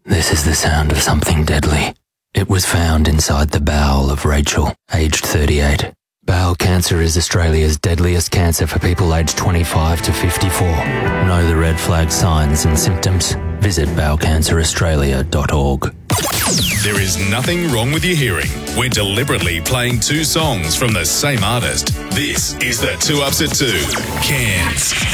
This is the sound of something deadly. It was found inside the bowel of Rachel, aged 38. Bowel cancer is Australia's deadliest cancer for people aged 25 to 54. Know the red flag signs and symptoms? Visit bowelcanceraustralia.org. There is nothing wrong with your hearing. We're deliberately playing two songs from the same artist. This is the 2 Ups at 2. Cairns.